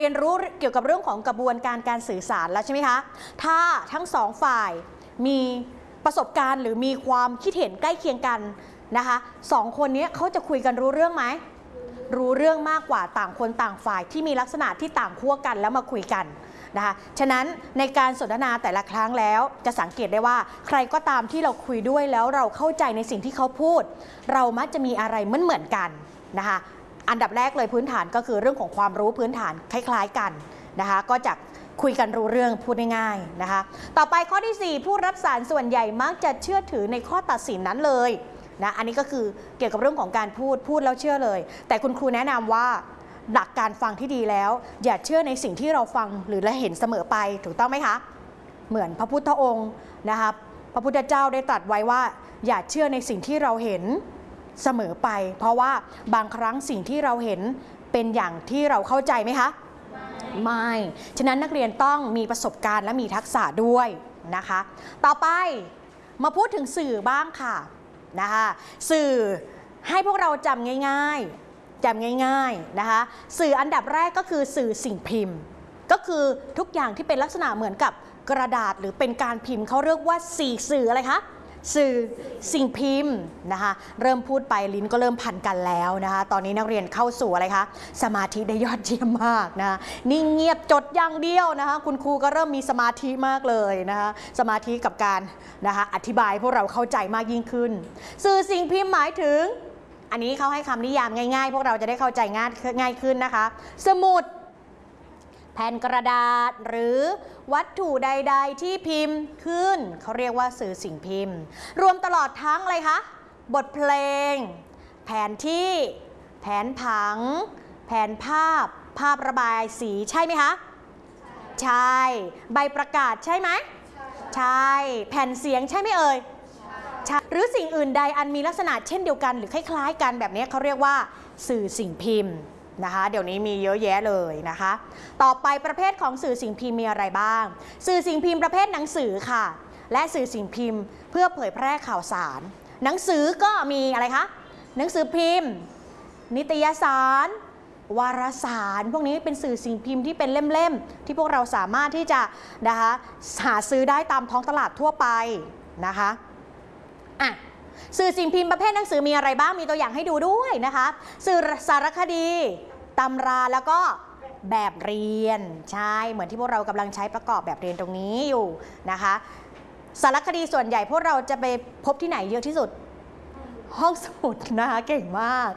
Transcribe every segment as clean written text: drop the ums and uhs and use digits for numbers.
เรียนรู้เกี่ยวกับเรื่องของกระบวนการสื่อสารแล้วใช่ไหมคะถ้าทั้งสองฝ่ายมีประสบการณ์หรือมีความคิดเห็นใกล้เคียงกันนะคะสองคนนี้เขาจะคุยกันรู้เรื่องไหมรู้เรื่องมากกว่าต่างคนต่างฝ่ายที่มีลักษณะที่ต่างขั้วกันแล้วมาคุยกันนะคะฉะนั้นในการสนทนาแต่ละครั้งแล้วจะสังเกตได้ว่าใครก็ตามที่เราคุยด้วยแล้วเราเข้าใจในสิ่งที่เขาพูดเรามักจะมีอะไรเหมือนกันนะคะอันดับแรกเลยพื้นฐานก็คือเรื่องของความรู้พื้นฐานคล้ายๆกันนะคะก็จะคุยกันรู้เรื่องพูดง่ายๆนะคะต่อไปข้อที่4ผู้รับสารส่วนใหญ่มักจะเชื่อถือในข้อตัดสินนั้นเลยนะอันนี้ก็คือเกี่ยวกับเรื่องของการพูดแล้วเชื่อเลยแต่คุณครูแนะนำว่าหลักการฟังที่ดีแล้วอย่าเชื่อในสิ่งที่เราฟังหรือเราเห็นเสมอไปถูกต้องไหมคะเหมือนพระพุทธองค์นะคะพระพุทธเจ้าได้ตรัสไว้ว่าอย่าเชื่อในสิ่งที่เราเห็นเสมอไปเพราะว่าบางครั้งสิ่งที่เราเห็นเป็นอย่างที่เราเข้าใจไหมคะไม่ฉะนั้นนักเรียนต้องมีประสบการณ์และมีทักษะด้วยนะคะต่อไปมาพูดถึงสื่อบ้างค่ะนะคะสื่อให้พวกเราจำง่ายๆนะคะสื่ออันดับแรกก็คือสื่อสิ่งพิมพ์ก็คือทุกอย่างที่เป็นลักษณะเหมือนกับกระดาษหรือเป็นการพิมพ์เขาเรียกว่าสื่ออะไรคะสื่อสิ่งพิมพ์นะคะเริ่มพูดไปลิ้นก็เริ่มพันกันแล้วนะคะตอนนี้นักเรียนเข้าสู่อะไรคะสมาธิได้ยอดเยี่ยมมากนะนิ่งเงียบจดอย่างเดียวนะคะคุณครูก็เริ่มมีสมาธิมากเลยนะคะสมาธิกับการนะคะอธิบายพวกเราเข้าใจมากยิ่งขึ้นสื่อสิ่งพิมพ์หมายถึงอันนี้เขาให้คำนิยามง่ายๆพวกเราจะได้เข้าใจง่ายขึ้นนะคะสมุดแผ่นกระดาษหรือวัตถุใดๆที่พิมพ์ขึ้นเขาเรียกว่าสื่อสิ่งพิมพ์รวมตลอดทั้งอะไรคะบทเพลงแผนที่แผนผังแผนภาพระบายสีใช่ไหมคะใช่ใบประกาศใช่ไหมใช่แผ่นเสียงใช่ไหมเอ่ยหรือสิ่งอื่นใดอันมีลักษณะเช่นเดียวกันหรือคล้ายๆกันแบบนี้เขาเรียกว่าสื่อสิ่งพิมพ์นะคะเดี๋ยวนี้มีเยอะแยะเลยนะคะต่อไปประเภทของสื่อสิ่งพิมพ์มีอะไรบ้างสื่อสิ่งพิมพ์ประเภทหนังสือค่ะและสื่อสิ่งพิมพ์เพื่อเผยแพร่ข่าวสารหนังสือก็มีอะไรคะหนังสือพิมพ์นิตยสารวารสารพวกนี้เป็นสื่อสิ่งพิมพ์ที่เป็นเล่มๆที่พวกเราสามารถที่จะนะคะหาซื้อได้ตามท้องตลาดทั่วไปนะคะสื่อสิ่งพิมพ์ประเภทหนังสือมีอะไรบ้างมีตัวอย่างให้ดูด้วยนะคะสื่อสารคดีตำราแล้วก็แบบเรียนใช่เหมือนที่พวกเรากำลังใช้ประกอบแบบเรียนตรงนี้อยู่นะคะสารคดีส่วนใหญ่พวกเราจะไปพบที่ไหนเยอะที่สุดห้องสมุดนะคะเก่งมาก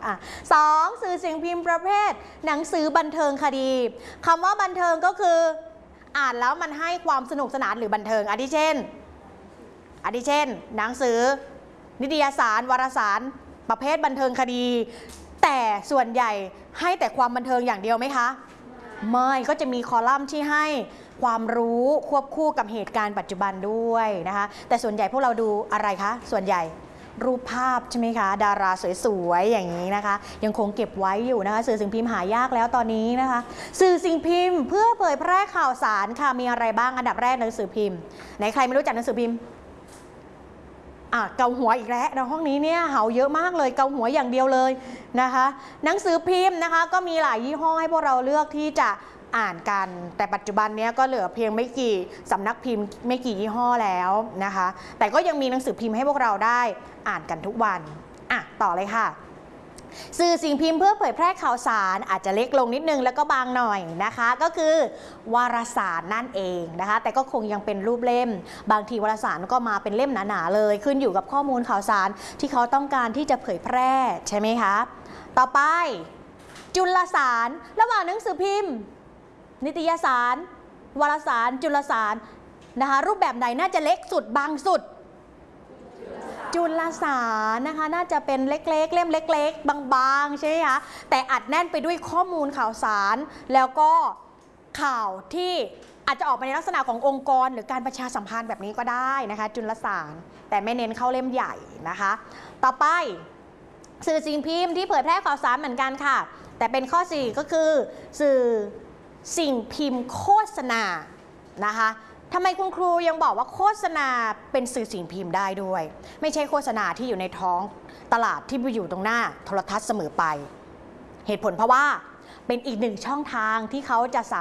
2สื่อสิ่งพิมพ์ประเภทหนังสือบันเทิงคดีคำว่าบันเทิงก็คืออ่านแล้วมันให้ความสนุกสนานหรือบันเทิงอาทิเช่นหนังสือนิตยสารวารสารประเภทบันเทิงคดีแต่ส่วนใหญ่ให้แต่ความบันเทิงอย่างเดียวไหมคะไม่ก็จะมีคอลัมน์ที่ให้ความรู้ควบคู่กับเหตุการณ์ปัจจุบันด้วยนะคะแต่ส่วนใหญ่พวกเราดูอะไรคะส่วนใหญ่รูปภาพใช่ไหมคะดาราสวยๆอย่างนี้นะคะยังคงเก็บไว้อยู่นะคะสื่อสิ่งพิมพ์หายากแล้วตอนนี้นะคะสื่อสิ่งพิมพ์เพื่อเผยแพร่ข่าวสารค่ะมีอะไรบ้างอันดับแรกหนังสือพิมพ์ไหนใครไม่รู้จักหนังสือพิมพ์เกาหัวอีกแล้วในห้องนี้เนี่ยเห่าเยอะมากเลยเกาหัวอย่างเดียวเลยนะคะหนังสือพิมพ์นะคะก็มีหลายยี่ห้อให้พวกเราเลือกที่จะอ่านกันแต่ปัจจุบันนี้ก็เหลือเพียงไม่กี่สำนักพิมพ์ไม่กี่ยี่ห้อแล้วนะคะแต่ก็ยังมีหนังสือพิมพ์ให้พวกเราได้อ่านกันทุกวันต่อเลยค่ะสื่อสิ่งพิมพ์เพื่อเผยแพร่ข่าวสารอาจจะเล็กลงนิดนึงแล้วก็บางหน่อยนะคะก็คือวารสารนั่นเองนะคะแต่ก็คงยังเป็นรูปเล่มบางทีวารสารก็มาเป็นเล่มหนาๆเลยขึ้นอยู่กับข้อมูลข่าวสารที่เขาต้องการที่จะเผยแพร่ใช่ไหมคะต่อไปจุลสารระหว่างหนังสือพิมพ์นิตยสารวารสารจุลสารนะคะรูปแบบไหนน่าจะเล็กสุดบางสุดจุลสารนะคะน่าจะเป็นเล็กๆเล่มเล็กๆบางๆใช่ไหมคะแต่อัดแน่นไปด้วยข้อมูลข่าวสารแล้วก็ข่าวที่อาจจะออกมาในลักษณะขององค์กรหรือการประชาสัมพันธ์แบบนี้ก็ได้นะคะจุลสารแต่ไม่เน้นเข้าเล่มใหญ่นะคะต่อไปสื่อสิ่งพิมพ์ที่เผยแพร่ข่าวสารเหมือนกันค่ะแต่เป็นข้อ4ก็คือสื่อสิ่งพิมพ์โฆษณานะคะทำไมคุณครูยังบอกว่าโฆษณาเป็นสื่อสิ่งพิมพ์ได้ด้วยไม่ใช่โฆษณาที่อยู่ในท้องตลาดที่อยู่ตรงหน้าโทรทัศน์เสมอไปเหตุผลเพราะว่าเป็นอีกหนึ่งช่องทางที่เขาจะ